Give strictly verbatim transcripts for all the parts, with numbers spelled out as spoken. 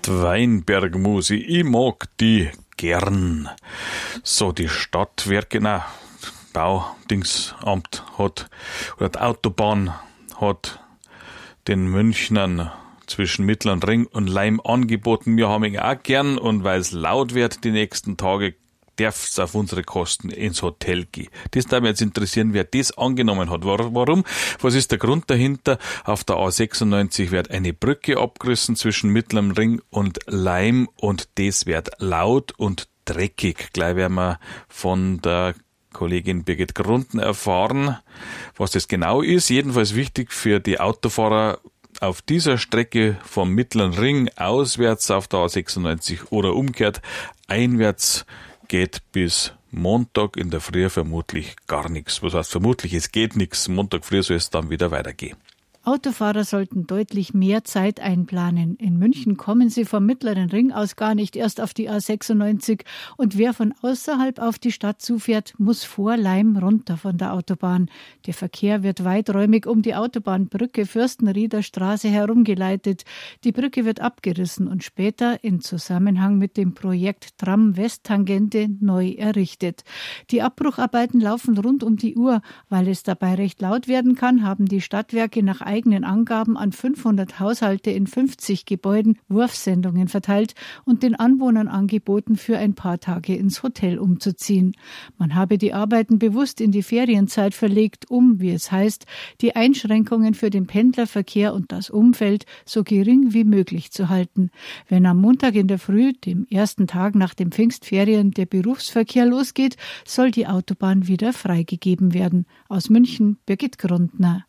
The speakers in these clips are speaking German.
Weinbergmusi, ich mag die gern. So, die Stadtwerke, nein, Baudingsamt hat, oder die Autobahn hat den Münchnern zwischen Mittleren Ring und Laim angeboten. Wir haben ihn auch gern, und weil es laut wird die nächsten Tage, darf es auf unsere Kosten ins Hotel gehen. Das darf mich jetzt interessieren, wer das angenommen hat. Warum? Was ist der Grund dahinter? Auf der A sechsundneunzig wird eine Brücke abgerissen zwischen Mittlerem Ring und Laim, und das wird laut und dreckig. Gleich werden wir von der Kollegin Birgit Grunden erfahren, was das genau ist. Jedenfalls wichtig für die Autofahrer auf dieser Strecke vom Mittleren Ring auswärts auf der A sechsundneunzig oder umgekehrt einwärts geht bis Montag in der Früh vermutlich gar nichts. Was heißt vermutlich? Es geht nichts. Montag früh soll es dann wieder weitergehen. Autofahrer sollten deutlich mehr Zeit einplanen. In München kommen sie vom Mittleren Ring aus gar nicht erst auf die A sechsundneunzig, und wer von außerhalb auf die Stadt zufährt, muss vor Laim runter von der Autobahn. Der Verkehr wird weiträumig um die Autobahnbrücke Fürstenrieder Straße herumgeleitet. Die Brücke wird abgerissen und später in Zusammenhang mit dem Projekt Tram-West-Tangente neu errichtet. Die Abbrucharbeiten laufen rund um die Uhr. Weil es dabei recht laut werden kann, haben die Stadtwerke nach eigenen Angaben an fünfhundert Haushalte in fünfzig Gebäuden Wurfsendungen verteilt und den Anwohnern angeboten, für ein paar Tage ins Hotel umzuziehen. Man habe die Arbeiten bewusst in die Ferienzeit verlegt, um, wie es heißt, die Einschränkungen für den Pendlerverkehr und das Umfeld so gering wie möglich zu halten. Wenn am Montag in der Früh, dem ersten Tag nach den Pfingstferien, der Berufsverkehr losgeht, soll die Autobahn wieder freigegeben werden. Aus München, Birgit Grundner.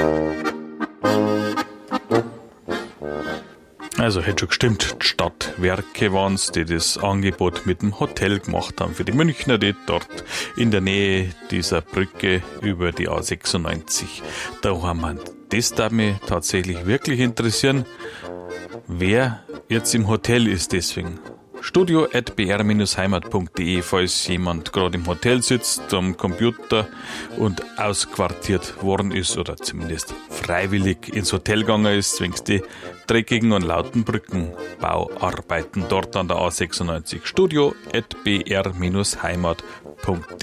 Also hätte schon gestimmt, die Stadtwerke waren es, die das Angebot mit dem Hotel gemacht haben für die Münchner, die dort in der Nähe dieser Brücke über die A sechsundneunzig daheim haben. Das darf mich tatsächlich wirklich interessieren, wer jetzt im Hotel ist deswegen. studio at b r dash heimat punkt d e, falls jemand gerade im Hotel sitzt, am Computer und ausquartiert worden ist oder zumindest freiwillig ins Hotel gegangen ist, wegen die dreckigen und lauten Brückenbauarbeiten dort an der A sechsundneunzig. studio at b r dash heimat punkt d e